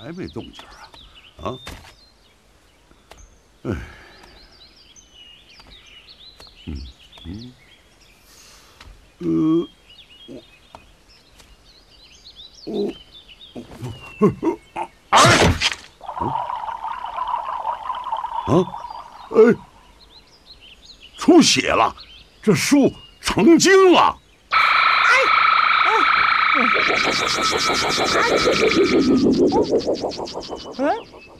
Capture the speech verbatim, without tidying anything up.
还没动静啊？啊？哎，嗯嗯，呃，我我我啊啊！哎，出血了，这树成精了。 嗯，